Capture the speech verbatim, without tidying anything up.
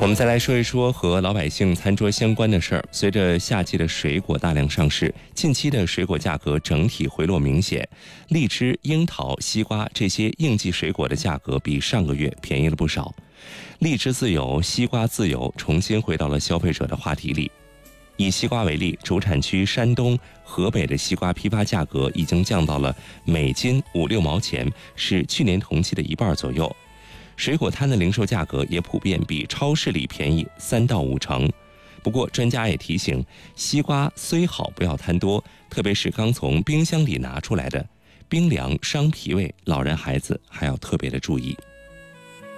我们再来说一说和老百姓餐桌相关的事儿。随着夏季的水果大量上市，近期的水果价格整体回落明显。荔枝、樱桃、西瓜这些应季水果的价格比上个月便宜了不少。荔枝自由、西瓜自由重新回到了消费者的话题里。以西瓜为例，主产区山东、河北的西瓜批发价格已经降到了每斤五六毛钱，是去年同期的一半左右。水果摊的零售价格也普遍比超市里便宜三到五成。不过专家也提醒，西瓜虽好不要贪多，特别是刚从冰箱里拿出来的，冰凉伤脾胃，老人孩子还要特别的注意。